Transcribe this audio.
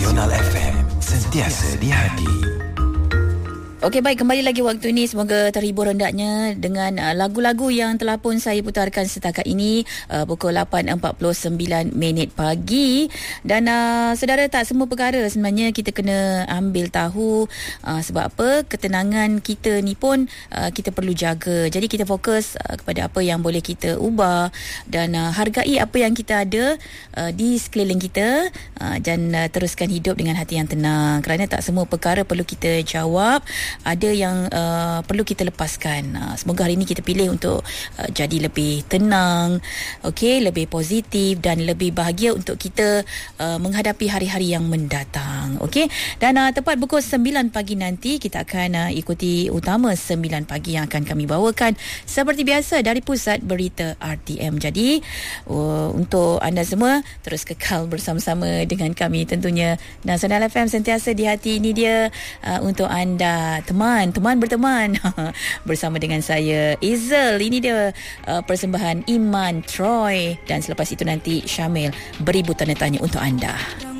Nasional FM, sentiasa di hati. Okey, baik, kembali lagi waktu ini. Semoga terhibur hendaknya dengan lagu-lagu yang telah pun saya putarkan setakat ini, pukul 8.49 pagi. Dan saudara, tak semua perkara sebenarnya kita kena ambil tahu, sebab apa, ketenangan kita ni pun kita perlu jaga. Jadi kita fokus kepada apa yang boleh kita ubah dan hargai apa yang kita ada di sekeliling kita, dan teruskan hidup dengan hati yang tenang, kerana tak semua perkara perlu kita jawab. Ada yang perlu kita lepaskan. Semoga hari ini kita pilih untuk jadi lebih tenang, okey, lebih positif dan lebih bahagia untuk kita menghadapi hari-hari yang mendatang. Okey. Dan tepat pukul 9 pagi nanti kita akan ikuti utama 9 pagi yang akan kami bawakan seperti biasa dari Pusat Berita RTM. Jadi untuk anda semua terus kekal bersama-sama dengan kami tentunya. Nasional FM sentiasa di hati, ini dia untuk anda, teman berteman bersama dengan saya Izzal. Ini dia persembahan Iman Troy, dan selepas itu nanti Syamil beribu tanda tanya untuk anda.